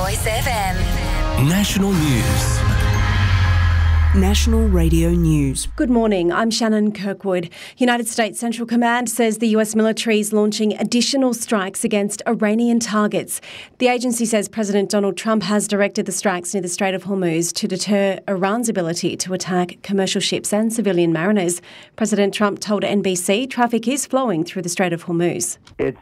Voice FM. National News. National Radio News. Good morning, I'm Shannon Kirkwood. United States Central Command says the US military is launching additional strikes against Iranian targets. The agency says President Donald Trump has directed the strikes near the Strait of Hormuz to deter Iran's ability to attack commercial ships and civilian mariners. President Trump told NBC traffic is flowing through the Strait of Hormuz. It's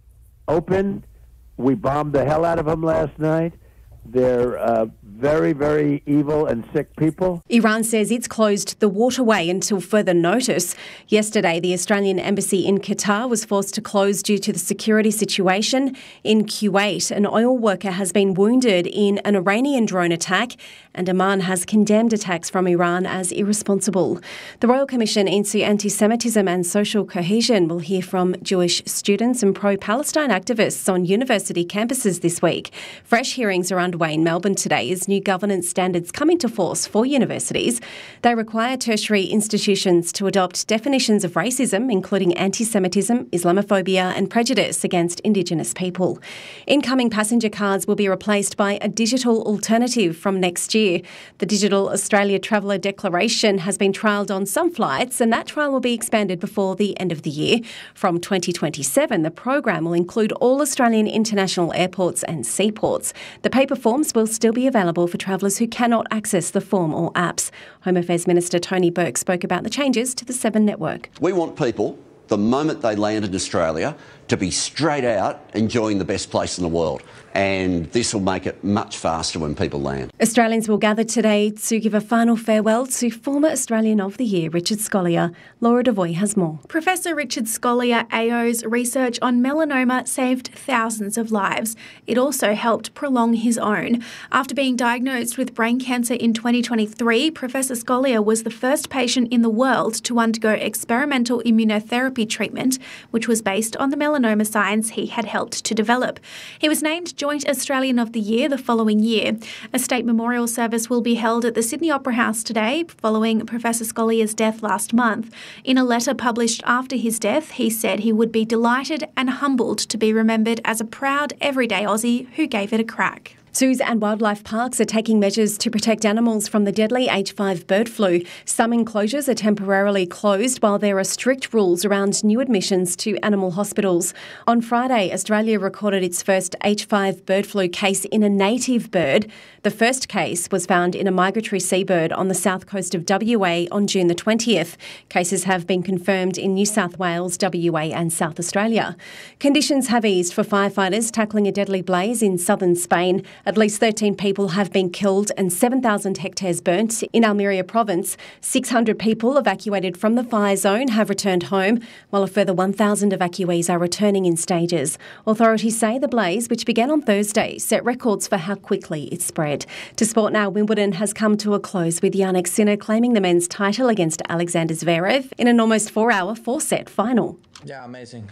open. We bombed the hell out of them last night. They're very, very evil and sick people. Iran says it's closed the waterway until further notice. Yesterday, the Australian embassy in Qatar was forced to close due to the security situation. In Kuwait, an oil worker has been wounded in an Iranian drone attack, and Oman has condemned attacks from Iran as irresponsible. The Royal Commission into Anti-Semitism and Social Cohesion will hear from Jewish students and pro-Palestine activists on university campuses this week. Fresh hearings are underway in Melbourne today as new governance standards come into force for universities. They require tertiary institutions to adopt definitions of racism, including anti-Semitism, Islamophobia and prejudice against Indigenous people. Incoming passenger cards will be replaced by a digital alternative from next year. The Digital Australia Traveller Declaration has been trialled on some flights, and that trial will be expanded before the end of the year. From 2027, the program will include all Australian international airports and seaports. The paper forms will still be available for travellers who cannot access the form or apps. Home Affairs Minister Tony Burke spoke about the changes to the Seven network. We want people, the moment they land in Australia, to be straight out enjoying the best place in the world. And this will make it much faster when people land. Australians will gather today to give a final farewell to former Australian of the Year, Richard Scolyer. Laura Devoy has more. Professor Richard Scolyer AO's research on melanoma saved thousands of lives. It also helped prolong his own. After being diagnosed with brain cancer in 2023, Professor Scolyer was the first patient in the world to undergo experimental immunotherapy treatment, which was based on the melanoma science he had helped to develop. He was named Joint Australian of the Year the following year. A state memorial service will be held at the Sydney Opera House today, following Professor Scolyer's death last month. In a letter published after his death, he said he would be delighted and humbled to be remembered as a proud, everyday Aussie who gave it a crack. Zoos and wildlife parks are taking measures to protect animals from the deadly H5 bird flu. Some enclosures are temporarily closed while there are strict rules around new admissions to animal hospitals. On Friday, Australia recorded its first H5 bird flu case in a native bird. The first case was found in a migratory seabird on the south coast of WA on June the 20th. Cases have been confirmed in New South Wales, WA and South Australia. Conditions have eased for firefighters tackling a deadly blaze in southern Spain. At least 13 people have been killed and 7,000 hectares burnt in Almeria province. 600 people evacuated from the fire zone have returned home, while a further 1,000 evacuees are returning in stages. Authorities say the blaze, which began on Thursday, set records for how quickly it spread. To sport now, Wimbledon has come to a close with Jannik Sinner claiming the men's title against Alexander Zverev in an almost 4-hour, 4-set final. Yeah, amazing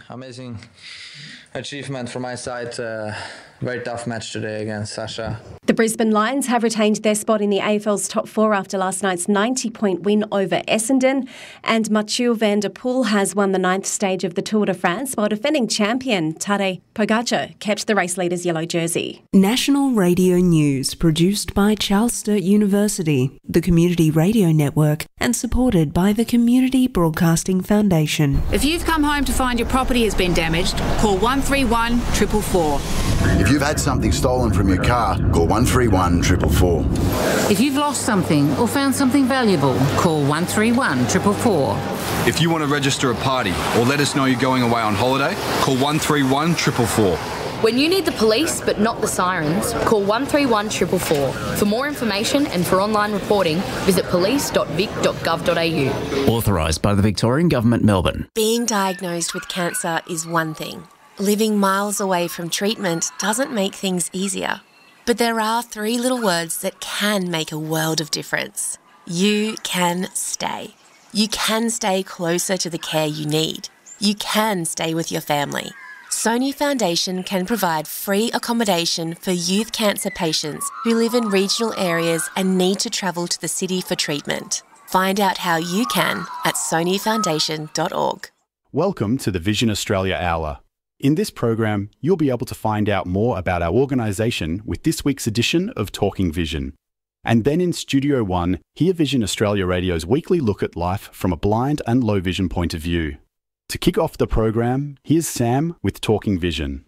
achievement from my side. Very tough match today against Sasha. The Brisbane Lions have retained their spot in the AFL's top 4 after last night's 90-point win over Essendon. And Mathieu van der Poel has won the 9th stage of the Tour de France, while defending champion Tadej Pogacar kept the race leader's yellow jersey. National Radio News, produced by Charles Sturt University, the Community Radio Network, and supported by the Community Broadcasting Foundation. If you've come home to find your property has been damaged, call 131 444. If you've had something stolen from your car, call 131 444. If you've lost something or found something valuable, call 131 444. If you want to register a party or let us know you're going away on holiday, call 131 444. When you need the police but not the sirens, call 131 444. For more information and for online reporting, visit police.vic.gov.au. Authorised by the Victorian Government, Melbourne. Being diagnosed with cancer is one thing. Living miles away from treatment doesn't make things easier. But there are 3 little words that can make a world of difference. You can stay. You can stay closer to the care you need. You can stay with your family. Sony Foundation can provide free accommodation for youth cancer patients who live in regional areas and need to travel to the city for treatment. Find out how you can at sonyfoundation.org. Welcome to the Vision Australia Hour. In this program, you'll be able to find out more about our organisation with this week's edition of Talking Vision. And then in Studio One, hear Vision Australia Radio's weekly look at life from a blind and low vision point of view. To kick off the program, here's Sam with Talking Vision.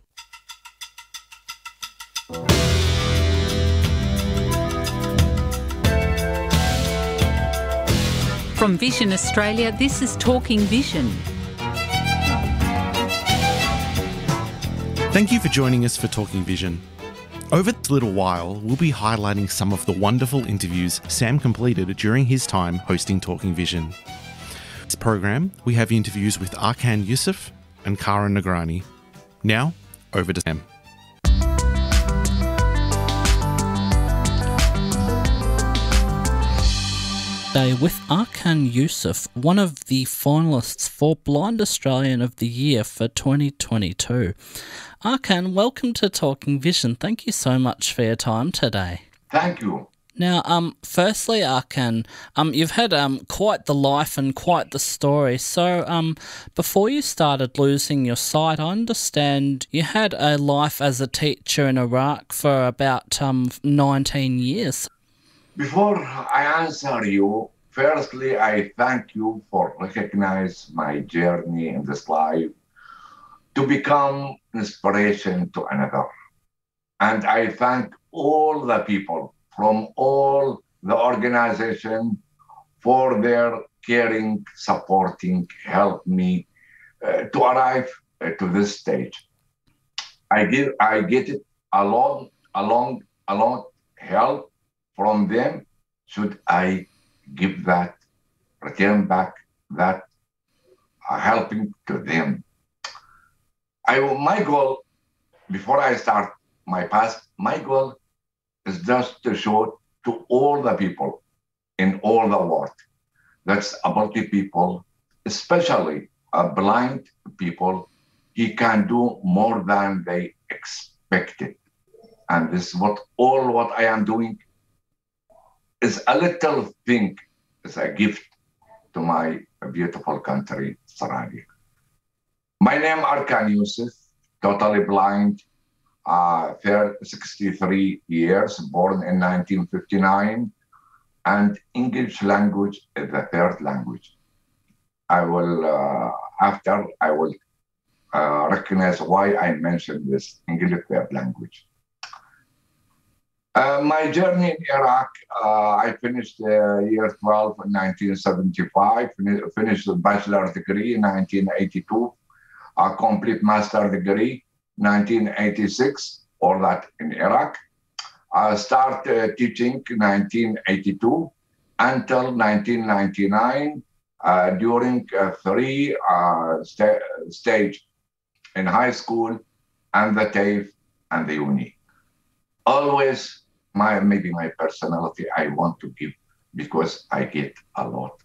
From Vision Australia, this is Talking Vision. Thank you for joining us for Talking Vision. Over this little while, we'll be highlighting some of the wonderful interviews Sam completed during his time hosting Talking Vision. In this program, we have interviews with Arkan Youssef and Kara Nagrani. Now, over to Sam. Today with Arkan Youssef, one of the finalists for Blind Australian of the Year for 2022. Arkan, welcome to Talking Vision. Thank you so much for your time today. Thank you. Now, firstly, Arkan, you've had quite the life and quite the story. So, before you started losing your sight, I understand you had a life as a teacher in Iraq for about 19 years. Before I answer you, firstly, I thank you for recognizing my journey in this life to become inspiration to another. And I thank all the people from all the organization for their caring, supporting, help me to arrive to this stage. I get it a lot help from them. Should I give that, return back that helping to them? My goal, before I start my past, my goal is just to show to all the people in all the world, that's about the people, especially blind people, he can do more than they expected. And this is what I am doing is a little thing, is a gift to my beautiful country, Australia. My name is Arkan Youssef, totally blind, 63 years, born in 1959, and English language is the third language. I will recognize why I mentioned this English third language. My journey in Iraq, I finished year 12 in 1975, finished a bachelor degree in 1982, a complete master degree 1986, all that in Iraq. I started teaching in 1982 until 1999 during 3 stage in high school and the TAFE and the uni. Always maybe my personality I want to give because I get a lot.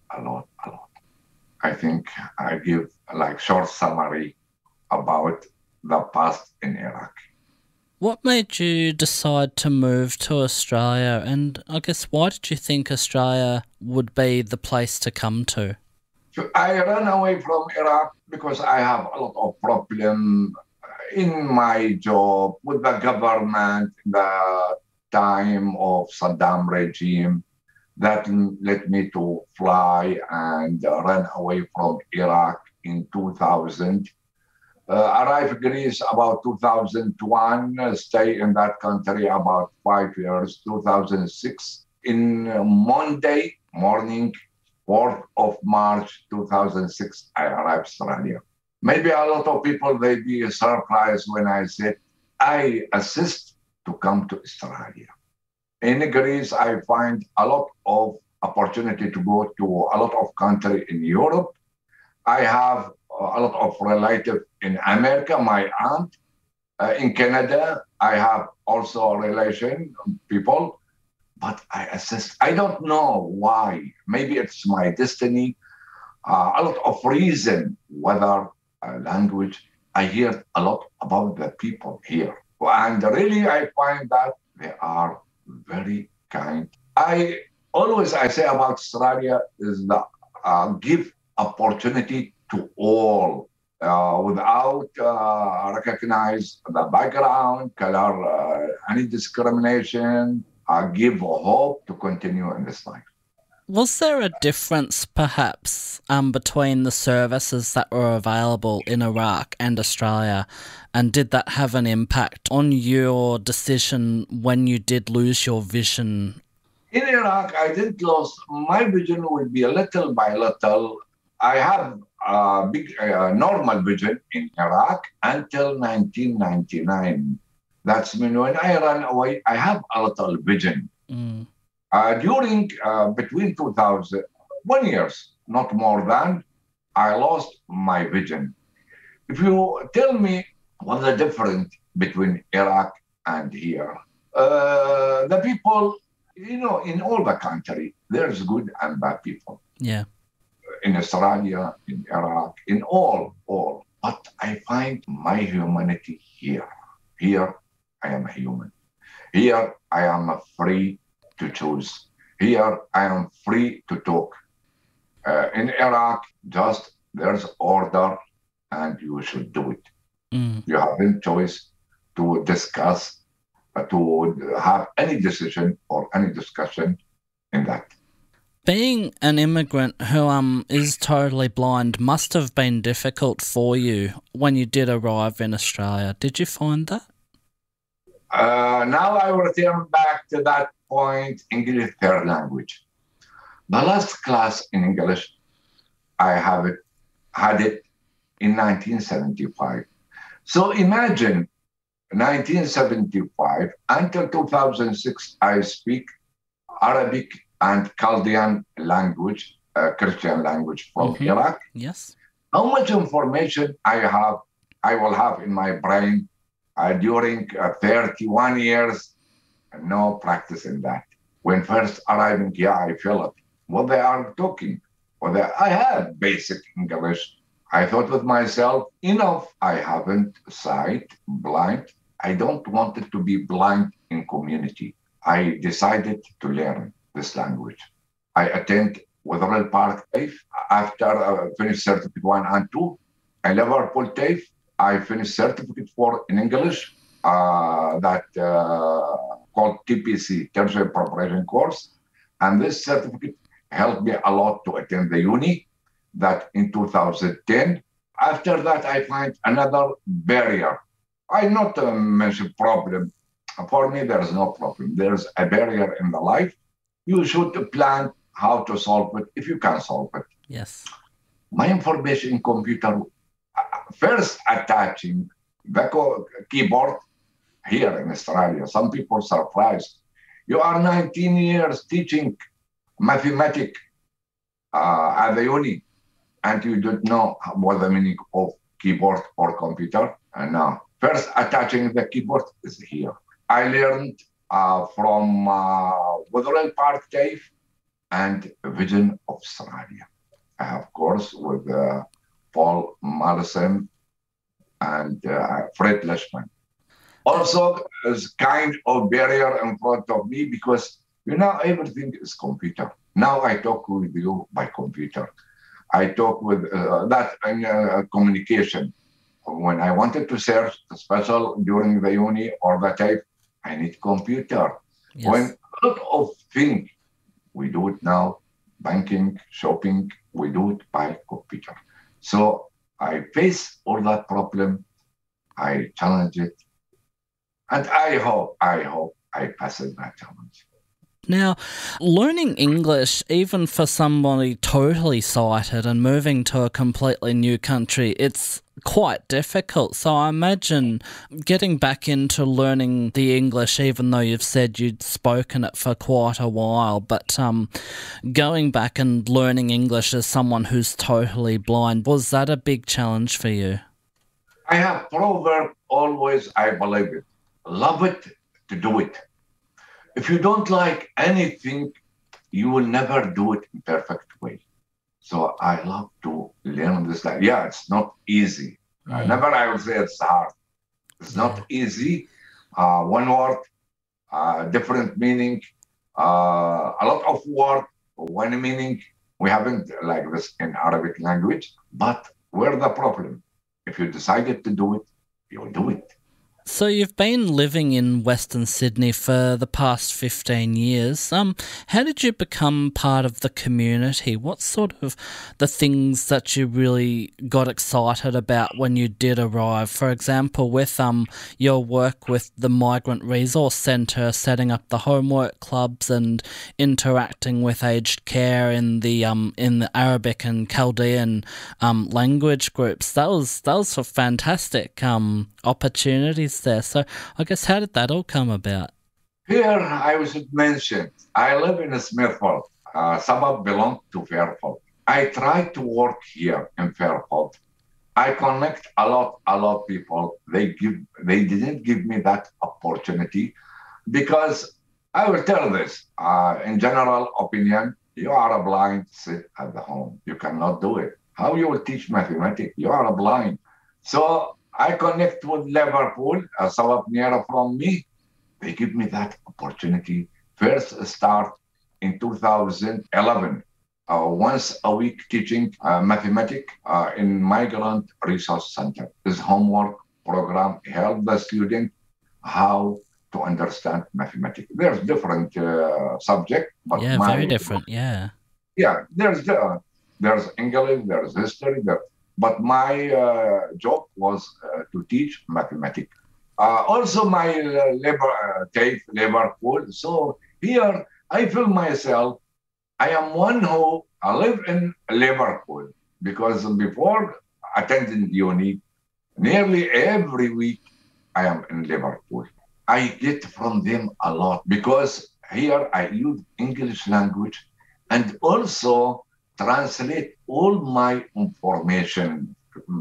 I think I give like short summary about the past in Iraq. What made you decide to move to Australia, and I guess why did you think Australia would be the place to come to? So I ran away from Iraq because I have a lot of problem in my job with the government, the time of Saddam regime that led me to fly and run away from Iraq in 2000. Arrived Greece about 2001, stay in that country about 5 years, 2006. In Monday morning, 4th of March 2006, I arrived Australia. Maybe a lot of people, they'd be surprised when I said, I assist to come to Australia. In Greece, I find a lot of opportunity to go to a lot of countries in Europe. I have a lot of relatives in America, my aunt. In Canada, I have also relation people, but I assist. I don't know why. Maybe it's my destiny. A lot of reason, whether language. I hear a lot about the people here. And really, I find that they are very kind. I say about Australia is the give opportunity to all without recognize the background, color, any discrimination, give hope to continue in this life. Was there a difference, perhaps, between the services that were available in Iraq and Australia, and did that have an impact on your decision when you did lose your vision? In Iraq, I didn't lose. My vision would be little by little. I have a big normal vision in Iraq until 1999. That's mean when I ran away, I have a little vision. During between 2001 years, not more than, I lost my vision. If you tell me what's the difference between Iraq and here, the people, in all the country, there's good and bad people. Yeah. In Australia, in Iraq, in all. But I find my humanity here. Here, I am a human. Here, I am free to choose. Here, I am free to talk. In Iraq, just there's order and you should do it. You have no choice to discuss, to have any decision or any discussion in that. Being an immigrant who is totally blind must have been difficult for you when you did arrive in Australia. Did you find that? Now I will return back to that point, English third language. The last class in English, I had it in 1975. So imagine 1975 until 2006, I speak Arabic and Chaldean language, Christian language from Iraq. Yes. How much information I will have in my brain during 31 years, no practice in that. When first arriving here, I feel it. What they are talking, I have basic English. I thought with myself, enough. I haven't sight, blind. I don't want it to be blind in community. I decided to learn this language. I attend Wetherill Park TAFE. After I finished Certificate 1 and 2, in Liverpool TAFE, I finished Certificate 4 in English, that called TPC, Tertiary Preparation Course. And this certificate helped me a lot to attend the uni, that in 2010. After that, I find another barrier. I not mention problem. For me, there is no problem. There's a barrier in the life. You should plan how to solve it if you can solve it. Yes. My information in computer, first attaching the keyboard here in Australia. Some people surprised. You are 19 years teaching mathematics at the uni, and you don't know what the meaning of keyboard or computer. And now, first attaching the keyboard is here. I learned from Wetherill Park TAFE and Vision of Australia. Of course, with Paul Madison and Fred Leishman. Also, is kind of barrier in front of me because, everything is computer. Now I talk with you by computer. I talk with that communication. When I wanted to search the special during the uni or the TAFE, I need computer. Yes. When a lot of things, we do it now, banking, shopping, we do it by computer. So I face all that problem, I challenge it, and I hope I pass that challenge. Now, learning English, even for somebody totally sighted and moving to a completely new country, it's quite difficult. So I imagine getting back into learning the English, even though you've said you'd spoken it for quite a while, but going back and learning English as someone who's totally blind, was that a big challenge for you? I have proverb always, I believe it. Love it to do it. If you don't like anything, you will never do it in perfect way. So I love to learn this. Yeah, it's not easy. Never I will say it's hard. It's not easy. One word, different meaning, a lot of word, one meaning. We haven't like this in Arabic language, but where's the problem? If you decided to do it, you'll do it. So you've been living in Western Sydney for the past 15 years. How did you become part of the community? What sort of the things that you really got excited about when you did arrive? For example, with your work with the Migrant Resource Centre, setting up the homework clubs and interacting with aged care in the Arabic and Chaldean language groups. That was a fantastic opportunities there. So I guess how did that all come about? Here I should mention, I live in Smithfield. Suburb belongs to Fairfield. I try to work here in Fairfield. I connect a lot of people. They didn't give me that opportunity because I will tell this, in general opinion, you are blind, sit at the home. You cannot do it. How you will teach mathematics? You are blind. So I connect with Liverpool, a suburb near from me. They give me that opportunity. First start in 2011, once a week teaching mathematics in Migrant Resource Center. This homework program help the student how to understand mathematics. There's different subject, but very different. Yeah, there's English, there's history, but my job was to teach mathematics. Also, my Liverpool. So here, I feel myself, I am one who live in Liverpool because before attending uni, nearly every week I am in Liverpool. I get from them a lot because here I use English language and also translate all my information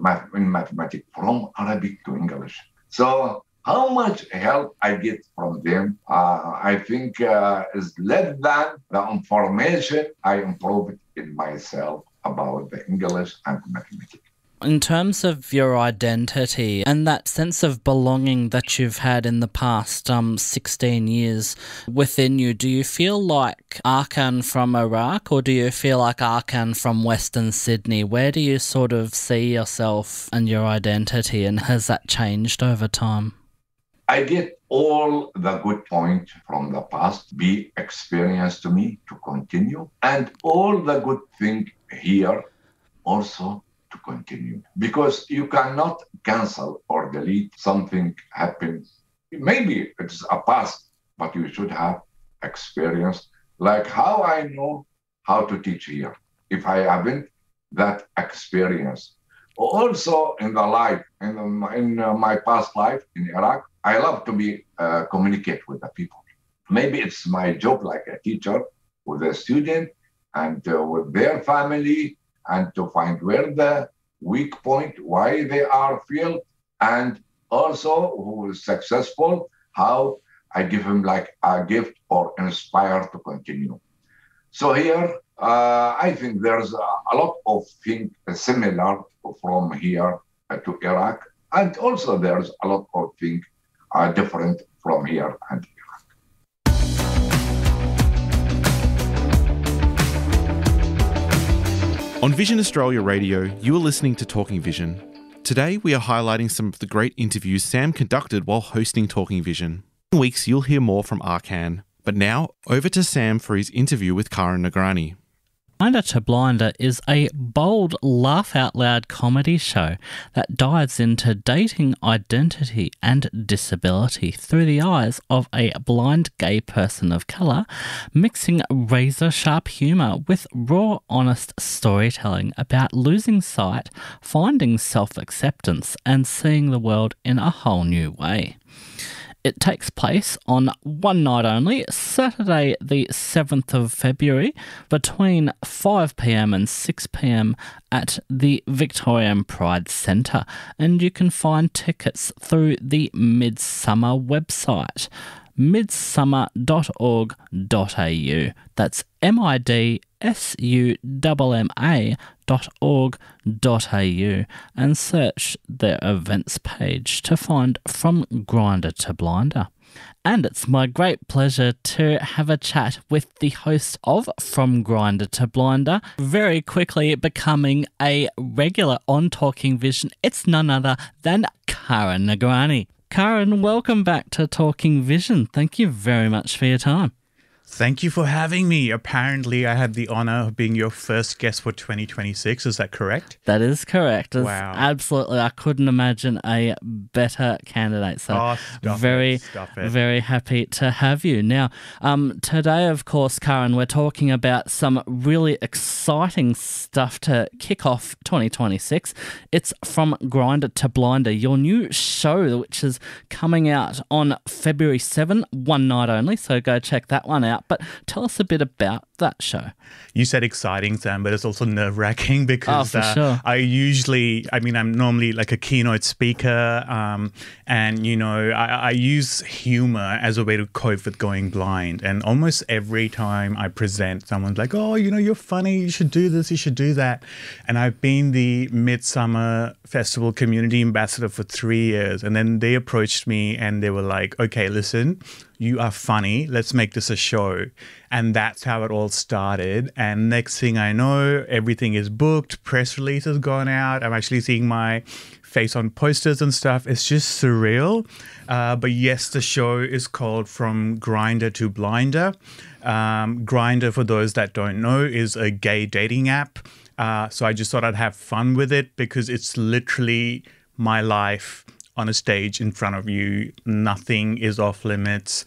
in mathematics from Arabic to English. So how much help I get from them, I think is less than the information I improved in myself about the English and mathematics. In terms of your identity and that sense of belonging that you've had in the past 16 years within you, do you feel like Arkan from Iraq or do you feel like Arkan from Western Sydney? Where do you sort of see yourself and your identity, and has that changed over time? I get all the good points from the past, be experience to me to continue, and all the good thing here also to continue, because you cannot cancel or delete something happened. Maybe it's a past, but you should have experience. Like how I know how to teach here, if I haven't that experience. Also in the life, in my past life in Iraq, I love to be communicate with the people. Maybe it's my job like a teacher with a student and with their family, and to find where the weak point, why they are feel, and also who is successful, how I give him like a gift or inspire to continue. So here, I think there's a lot of things similar from here to Iraq, and also there's a lot of things different from here and Iraq. On Vision Australia Radio, you are listening to Talking Vision. Today, we are highlighting some of the great interviews Sam conducted while hosting Talking Vision. In weeks, you'll hear more from Arkan. But now, over to Sam for his interview with Karan Nagrani. Blinder to Blinder is a bold, laugh-out-loud comedy show that dives into dating, identity and disability through the eyes of a blind gay person of colour, mixing razor-sharp humour with raw, honest storytelling about losing sight, finding self-acceptance and seeing the world in a whole new way. It takes place on one night only, Saturday the 7th of February, between 5 p.m. and 6 p.m. at the Victorian Pride Centre, and you can find tickets through the Midsummer website, midsummer.org.au. That's midsumma.org.au, and search their events page to find From Grinder to Blinder. And it's my great pleasure to have a chat with the host of From Grinder to Blinder, very quickly becoming a regular on Talking Vision. It's none other than Karen Nagrani. Karen, welcome back to Talking Vision. Thank you very much for your time. Thank you for having me. Apparently, I had the honour of being your first guest for 2026. Is that correct? That is correct. Wow. Absolutely. I couldn't imagine a better candidate. So very happy to have you. Now, today, of course, Karen, we're talking about some really exciting stuff to kick off 2026. It's From Grinder to Blinder, your new show, which is coming out on February 7, one night only. So go check that one out. But tell us a bit about that show. You said exciting, Sam, but it's also nerve-wracking because sure. I'm normally like a keynote speaker and, you know, I use humor as a way to cope with going blind. And almost every time I present, someone's like, oh, you know, you're funny, you should do this, you should do that. And I've been the Midsummer Festival community ambassador for 3 years. And then they approached me and they were like, okay, listen, you are funny, let's make this a show. And that's how it all started. And next thing I know, everything is booked, press release has gone out. I'm actually seeing my face on posters and stuff. It's just surreal. But yes, the show is called From Grinder to Blinder. Grindr, for those that don't know, is a gay dating app. So I just thought I'd have fun with it because it's literally my life on a stage in front of you. Nothing is off limits.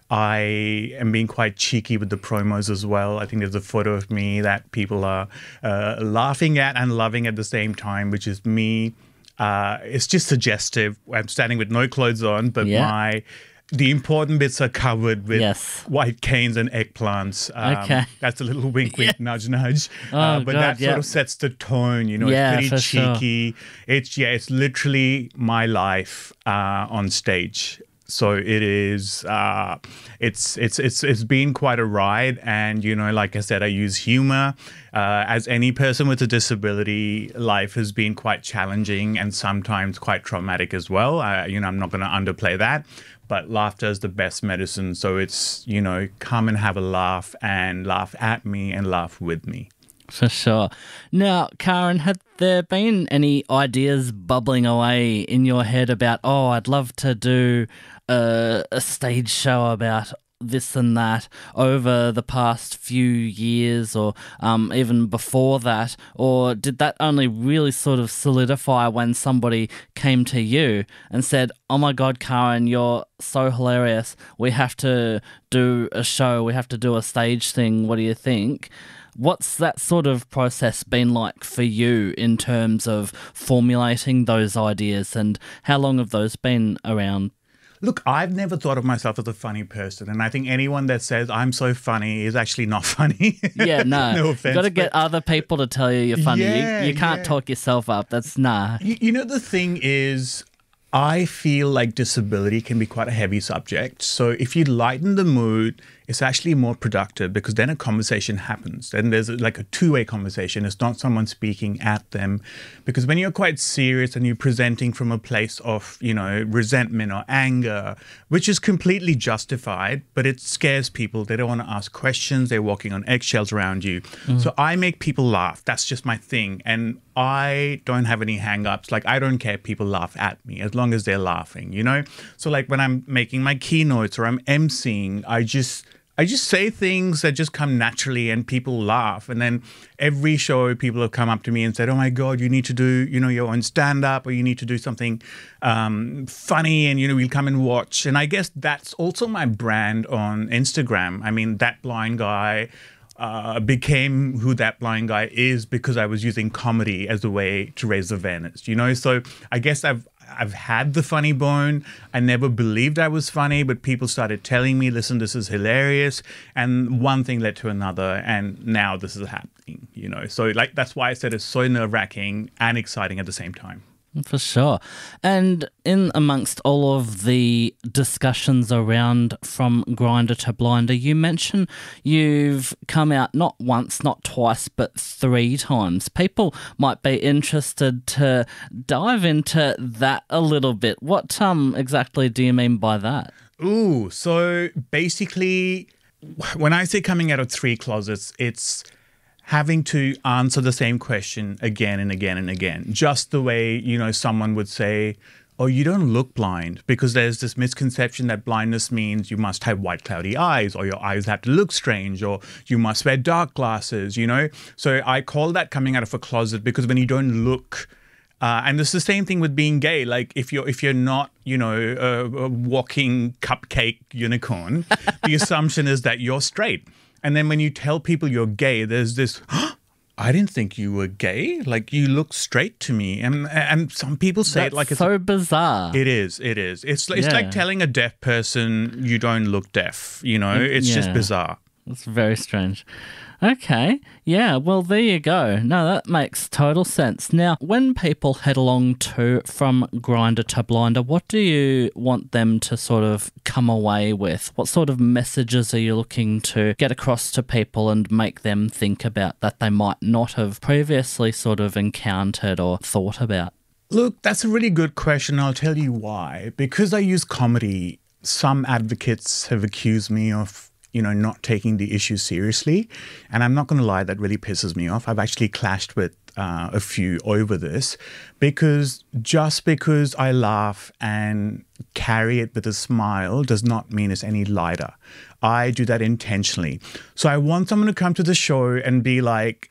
I am being quite cheeky with the promos as well. I think there's a photo of me that people are laughing at and loving at the same time, which is me. It's just suggestive. I'm standing with no clothes on, but the important bits are covered with white canes and eggplants. That's a little wink, wink, nudge, nudge. But that sort of sets the tone. You know, it's pretty cheeky. Sure. It's literally my life on stage. So it is. It's been quite a ride, and you know, like I said, I use humor. As any person with a disability, life has been quite challenging and sometimes quite traumatic as well. I'm not going to underplay that. But laughter is the best medicine. So it's, you know, come and have a laugh and laugh at me and laugh with me. For sure. Now, Karen, had there been any ideas bubbling away in your head about, oh, I'd love to do a stage show about this and that over the past few years or even before that? Or did that only really sort of solidify when somebody came to you and said, oh my God, Karen, you're so hilarious. We have to do a show. We have to do a stage thing. What do you think? What's that sort of process been like for you in terms of formulating those ideas, and how long have those been around? Look, I've never thought of myself as a funny person, and I think anyone that says I'm so funny is actually not funny. Yeah, no. No offense. You've got to get other people to tell you you're funny. You can't talk yourself up. That's nah. You know, the thing is, I feel like disability can be quite a heavy subject. So if you lighten the mood, it's actually more productive because then a conversation happens. Then there's like a two-way conversation. It's not someone speaking at them. Because when you're quite serious and you're presenting from a place of, you know, resentment or anger, which is completely justified, but it scares people. They don't want to ask questions. They're walking on eggshells around you. So I make people laugh. That's just my thing. And I don't have any hang-ups. Like, I don't care if people laugh at me as long as they're laughing, you know? So like when I'm making my keynotes or I'm emceeing, I just say things that just come naturally and people laugh. And then every show, people have come up to me and said, oh my God, you need to do, you know, your own stand-up, or you need to do something funny, and, you know, we'll come and watch. And I guess that's also my brand on Instagram. I mean, That Blind Guy became who That Blind Guy is because I was using comedy as a way to raise awareness, you know? So I guess I've had the funny bone. I never believed I was funny, but people started telling me, listen, this is hilarious. And one thing led to another, and now this is happening, you know? So like, that's why I said it's so nerve-wracking and exciting at the same time. For sure. And in amongst all of the discussions around From Grinder to Blinder, you mentioned you've come out not once, not twice, but 3 times. People might be interested to dive into that a little bit. What exactly do you mean by that? Ooh, so basically, when I say coming out of 3 closets, it's having to answer the same question again and again and again. Just the way, someone would say, oh, you don't look blind, because there's this misconception that blindness means you must have white cloudy eyes, or your eyes have to look strange, or you must wear dark glasses, So I call that coming out of a closet, because when you don't look, and it's the same thing with being gay. Like if you're not, a walking cupcake unicorn, the assumption is that you're straight. And then when you tell people you're gay, there's this, I didn't think you were gay. Like, you look straight to me. And some people say That's it like it's so bizarre. It is. It's like telling a deaf person you don't look deaf, It's just bizarre. It's very strange. Okay. Yeah, well, there you go. No, that makes total sense. Now, when people head along from Grindr to Blinder, what do you want them to sort of come away with? What sort of messages are you looking to get across to people and make them think about that they might not have previously sort of encountered or thought about? Look, that's a really good question. I'll tell you why. Because I use comedy, some advocates have accused me of not taking the issue seriously. And I'm not going to lie, that really pisses me off. I've actually clashed with a few over this, because just because I laugh and carry it with a smile does not mean it's any lighter. I do that intentionally. So I want someone to come to the show and be like,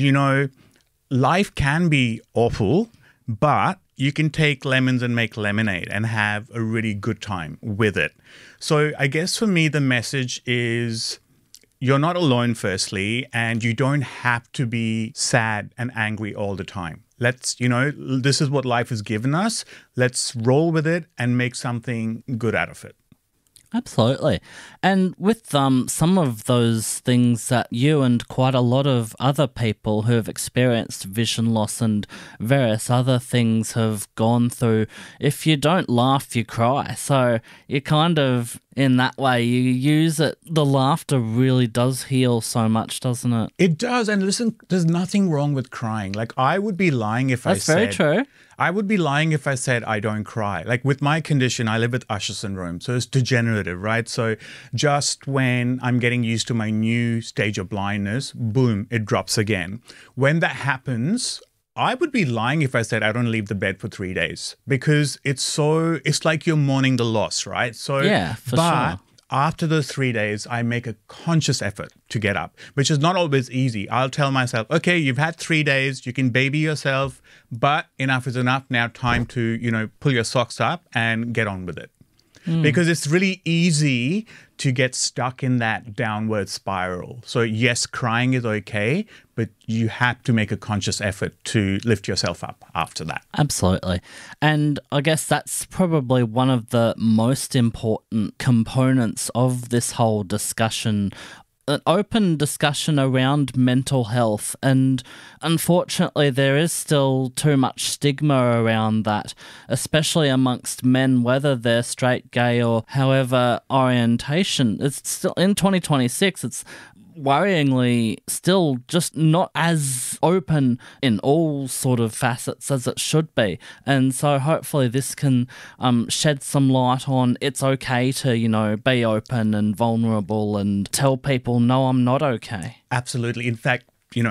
life can be awful, but you can take lemons and make lemonade and have a really good time with it. So I guess for me, the message is you're not alone, firstly, and you don't have to be sad and angry all the time. Let's, this is what life has given us. Let's roll with it and make something good out of it. Absolutely. And with some of those things that you and quite a lot of other people who have experienced vision loss and various other things have gone through, if you don't laugh, you cry. So you kind of, in that way, you use it. The laughter really does heal so much, doesn't it? It does. And listen, there's nothing wrong with crying. Like, I would be lying if I said... That's very true. I would be lying if I said I don't cry. Like, with my condition, I live with Usher syndrome, so it's degenerative, right? So just when I'm getting used to my new stage of blindness, boom, it drops again. When that happens, I would be lying if I said I don't leave the bed for 3 days, because it's like you're mourning the loss, right? So, yeah, for sure. After those 3 days, I make a conscious effort to get up, which is not always easy. I'll tell myself, okay, you've had 3 days, you can baby yourself, but enough is enough. Now time to, pull your socks up and get on with it. Because it's really easy to get stuck in that downward spiral. So yes, crying is okay, but you have to make a conscious effort to lift yourself up after that. Absolutely. And I guess that's probably one of the most important components of this whole discussion, an open discussion around mental health, and unfortunately there is still too much stigma around that, especially amongst men, whether they're straight, gay or however orientation. It's still in 2026, it's worryingly still just not as open in all sort of facets as it should be. And so hopefully this can shed some light on it's okay to, be open and vulnerable and tell people, no, I'm not okay. Absolutely. In fact,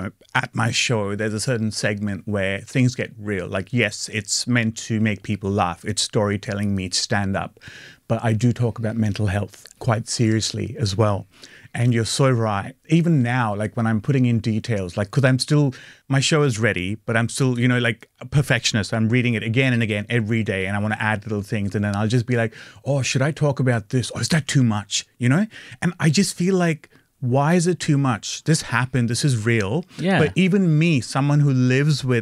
at my show, there's a certain segment where things get real. Like, yes, it's meant to make people laugh. It's storytelling meets stand-up. But I do talk about mental health quite seriously as well. And you're so right. Even now, like when I'm putting in details, like, because my show is ready, but I'm still, like a perfectionist. I'm reading it again and again every day, and I want to add little things. And then I'll just be like, oh, should I talk about this? Or is that too much? And I just feel like, why is it too much? This happened. This is real. Yeah. But even me, someone who lives with,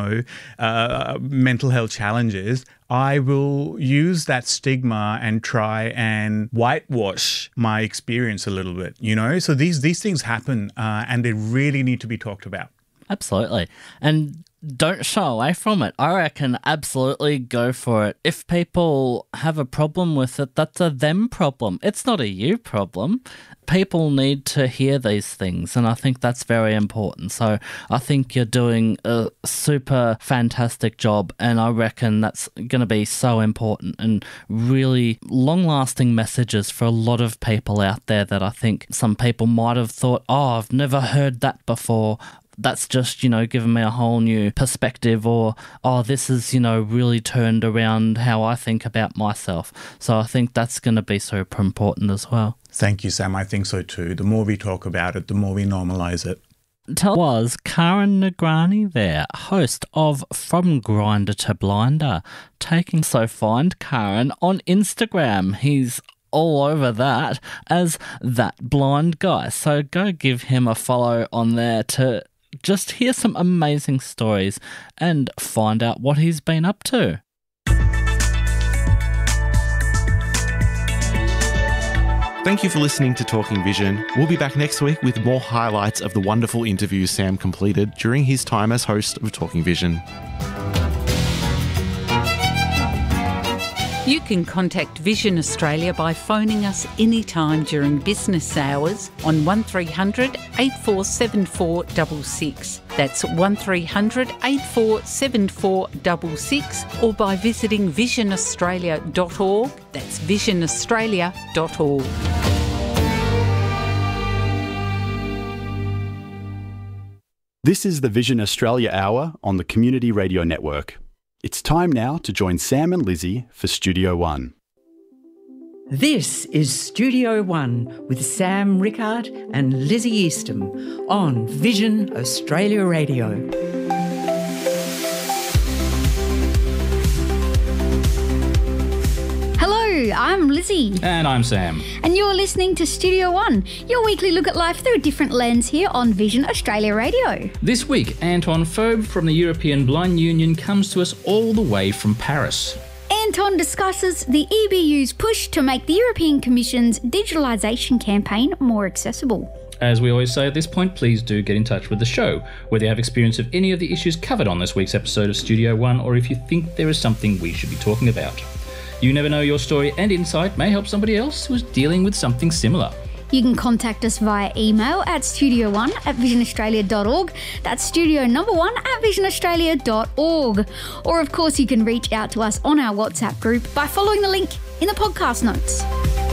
mental health challenges, I will use that stigma and try and whitewash my experience a little bit, So these things happen and they really need to be talked about. Absolutely. And don't shy away from it. I reckon absolutely go for it. If people have a problem with it, that's a them problem. It's not a you problem. People need to hear these things, and I think that's very important. So I think you're doing a super fantastic job, and I reckon that's going to be so important and really long-lasting messages for a lot of people out there that I think some people might have thought, oh, I've never heard that before. That's just, given me a whole new perspective, or, oh, this is, really turned around how I think about myself. So I think that's going to be super important as well. Thank you, Sam. I think so too. The more we talk about it, the more we normalise it. Was Karen Nagrani there, host of From Grinder to Blinder. So find Karen on Instagram. He's all over that as That Blind Guy. So go give him a follow on there to just hear some amazing stories and find out what he's been up to. Thank you for listening to Talking Vision. We'll be back next week with more highlights of the wonderful interviews Sam completed during his time as host of Talking Vision. You can contact Vision Australia by phoning us anytime during business hours on 1300 847466. That's 1300 847466, or by visiting visionaustralia.org. That's visionaustralia.org. This is the Vision Australia Hour on the Community Radio Network. It's time now to join Sam and Lizzie for Studio One. This is Studio One with Sam Rickard and Lizzie Eastham on Vision Australia Radio. Hello, I'm Lizzie. And I'm Sam. And you're listening to Studio One, your weekly look at life through a different lens here on Vision Australia Radio. This week, Anton Phobe from the European Blind Union comes to us all the way from Paris. Anton discusses the EBU's push to make the European Commission's digitalisation campaign more accessible. As we always say at this point, please do get in touch with the show, whether you have experience of any of the issues covered on this week's episode of Studio One, or if you think there is something we should be talking about. You never know, your story and insight may help somebody else who is dealing with something similar. You can contact us via email at studio1@visionaustralia.org. That's studio number 1@visionaustralia.org. Or, of course, you can reach out to us on our WhatsApp group by following the link in the podcast notes.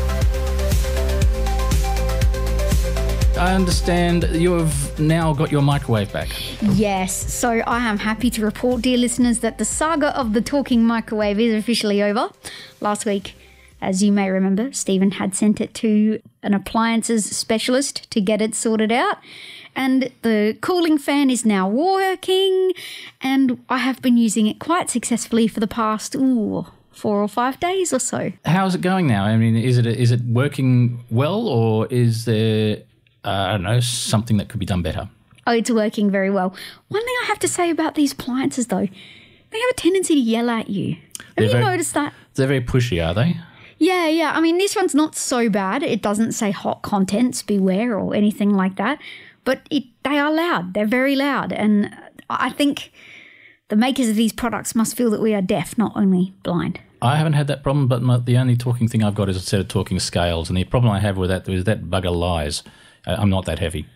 I understand you've now got your microwave back. Yes, so I am happy to report, dear listeners, that the saga of the talking microwave is officially over. Last week, as you may remember, Stephen had sent it to an appliances specialist to get it sorted out, and the cooling fan is now working, and I have been using it quite successfully for the past 4 or 5 days or so. How's it going now? I mean, is it working well, or is there, I don't know, something that could be done better? Oh, it's working very well. One thing I have to say about these appliances, though, they have a tendency to yell at you. Have you noticed that? They're very pushy, are they? Yeah. I mean, this one's not so bad. It doesn't say hot contents, beware, or anything like that. But they are loud. They're very loud. And I think the makers of these products must feel that we are deaf, not only blind. I haven't had that problem, but the only talking thing I've got is a set of talking scales. And the problem I have with that is that bugger lies. I'm not that heavy.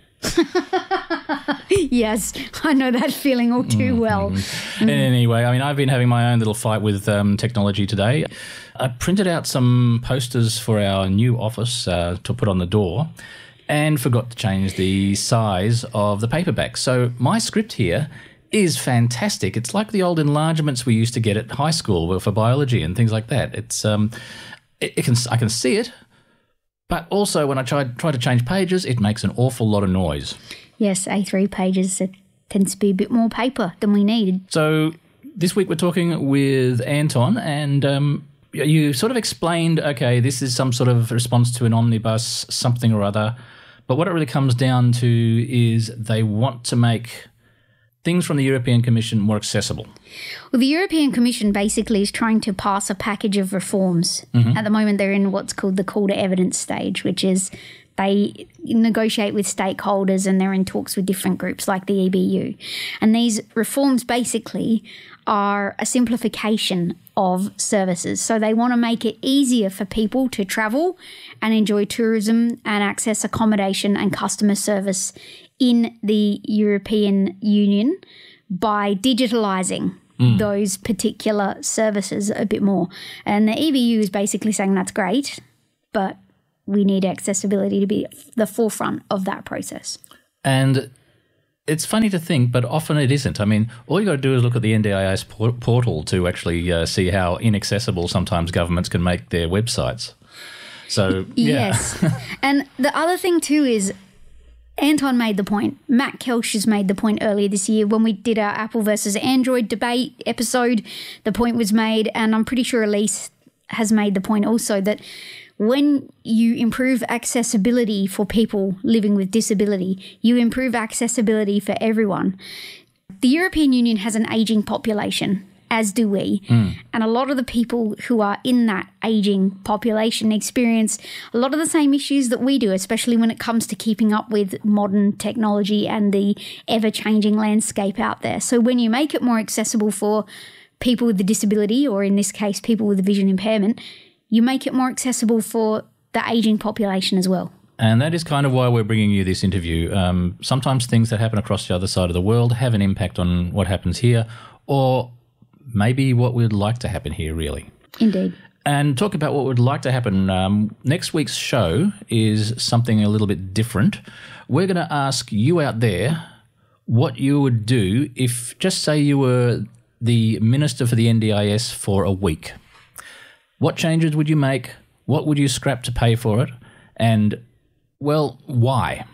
Yes, I know that feeling all too well. Anyway, I mean, I've been having my own little fight with technology today. I printed out some posters for our new office to put on the door and forgot to change the size of the paperback. So my script here is fantastic. It's like the old enlargements we used to get at high school for biology and things like that. It's I can see it, but also when I try to change pages, it makes an awful lot of noise. Yes, A3 pages, it tends to be a bit more paper than we need. So this week we're talking with Anton, and you sort of explained, okay, this is some sort of response to an omnibus, something or other, but what it really comes down to is they want to make things from the European Commission more accessible? Well, the European Commission basically is trying to pass a package of reforms. At the moment, they're in what's called the call to evidence stage, which is they negotiate with stakeholders and they're in talks with different groups like the EBU. And these reforms basically are a simplification of services. So they want to make it easier for people to travel and enjoy tourism and access accommodation and customer service in the European Union by digitalising those particular services a bit more. And the EBU is basically saying that's great, but we need accessibility to be the forefront of that process. And it's funny to think, but often it isn't. I mean, all you got to do is look at the NDIS portal to actually see how inaccessible sometimes governments can make their websites. So, yeah. Yes. And the other thing too is Anton made the point. Matt Kelsch has made the point earlier this year when we did our Apple versus Android debate episode. The point was made, and I'm pretty sure Elise has made the point also, that when you improve accessibility for people living with disability, you improve accessibility for everyone. The European Union has an ageing population, as do we. And a lot of the people who are in that ageing population experience a lot of the same issues that we do, especially when it comes to keeping up with modern technology and the ever-changing landscape out there. So when you make it more accessible for people with a disability, or in this case, people with a vision impairment, you make it more accessible for the ageing population as well. And that is kind of why we're bringing you this interview. Sometimes things that happen across the other side of the world have an impact on what happens here, or maybe what we'd like to happen here, really. Indeed. And talk about what we'd like to happen. Next week's show is something a little bit different. We're going to ask you out there what you would do if, just say you were the Minister for the NDIS for a week. What changes would you make? What would you scrap to pay for it? And, well, why?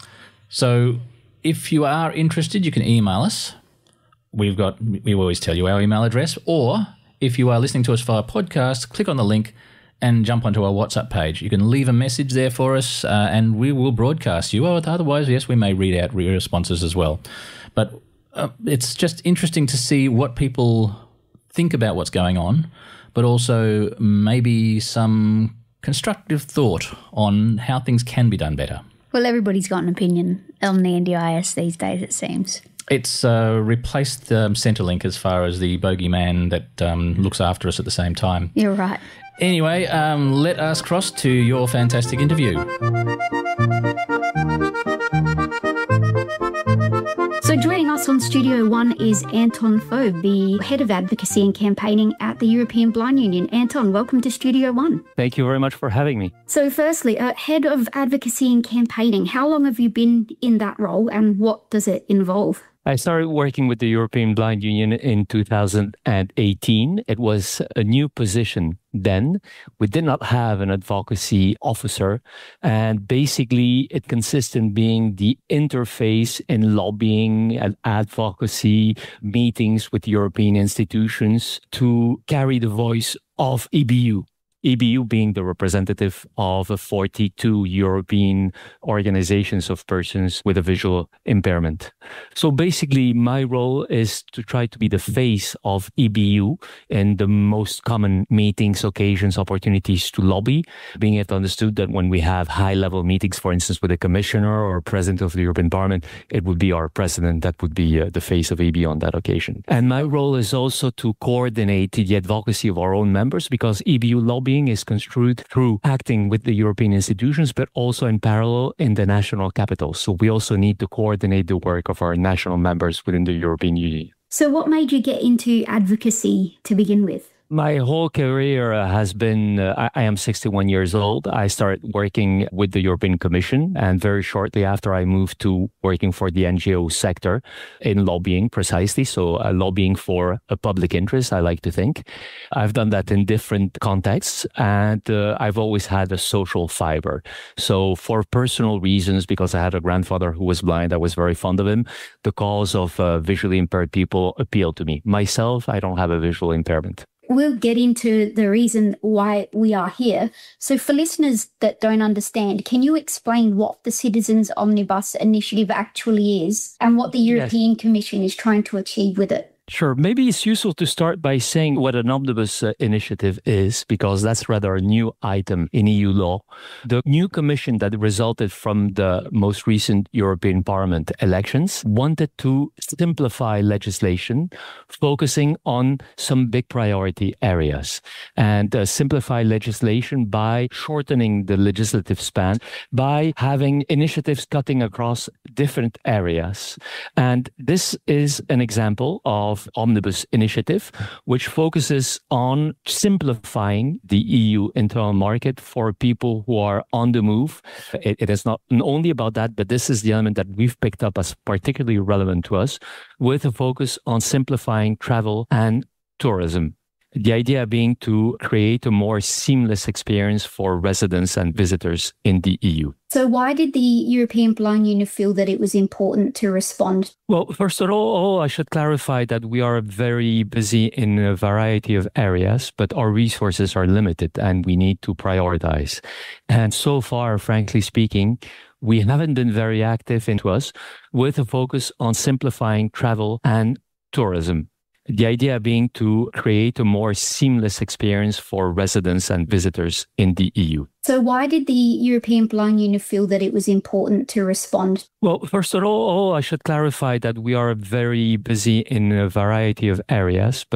So if you are interested, you can email us. We always tell you our email address. Or if you are listening to us via podcast, click on the link and jump onto our WhatsApp page. You can leave a message there for us and we will broadcast you. Otherwise, yes, we may read out responses as well. But it's just interesting to see what people think about what's going on, but also maybe some constructive thought on how things can be done better. Well, everybody's got an opinion on the NDIS these days, it seems. It's replaced Centrelink as far as the bogeyman that looks after us at the same time. You're right. Anyway, let us cross to your fantastic interview. So joining us on Studio One is Anton Fogue, the Head of Advocacy and Campaigning at the European Blind Union. Anton, welcome to Studio One. Thank you very much for having me. So firstly, Head of Advocacy and Campaigning, how long have you been in that role and what does it involve? I started working with the European Blind Union in 2018. It was a new position then. We did not have an advocacy officer. And basically, it consists in being the interface in lobbying and advocacy meetings with European institutions to carry the voice of EBU. EBU being the representative of 42 European organizations of persons with a visual impairment. So basically, my role is to try to be the face of EBU in the most common meetings, occasions, opportunities to lobby, being it understood that when we have high-level meetings, for instance, with a commissioner or president of the European Parliament, it would be our president that would be the face of EBU on that occasion. And my role is also to coordinate the advocacy of our own members, because EBU lobbying is construed through acting with the European institutions, but also in parallel in the national capitals. So we also need to coordinate the work of our national members within the European Union. So what made you get into advocacy to begin with? My whole career has been, I am 61 years old. I started working with the European Commission, and very shortly after I moved to working for the NGO sector in lobbying precisely. So lobbying for a public interest, I like to think. I've done that in different contexts, and I've always had a social fiber. So for personal reasons, because I had a grandfather who was blind, I was very fond of him. The cause of visually impaired people appealed to me. Myself, I don't have a visual impairment. we'll get into the reason why we are here. So for listeners that don't understand, can you explain what the Citizens Omnibus Initiative actually is and what the European Commission is trying to achieve with it? Sure. Maybe it's useful to start by saying what an omnibus initiative is, because that's rather a new item in EU law. The new commission that resulted from the most recent European Parliament elections wanted to simplify legislation, focusing on some big priority areas, and simplify legislation by shortening the legislative span, by having initiatives cutting across different areas. And this is an example of Omnibus Initiative, which focuses on simplifying the EU internal market for people who are on the move. It is not only about that, but this is the element that we've picked up as particularly relevant to us, with a focus on simplifying travel and tourism. The idea being to create a more seamless experience for residents and visitors in the EU. So why did the European Blind Union feel that it was important to respond? Well, first of all, I should clarify that we are very busy in a variety of areas, but our resources are limited and we need to prioritize. And so far, frankly speaking, we haven't been very active into us, with a focus on simplifying travel and tourism. The idea being to create a more seamless experience for residents and visitors in the EU. So why did the European Blind Union feel that it was important to respond? Well, first of all, I should clarify that we are very busy in a variety of areas, but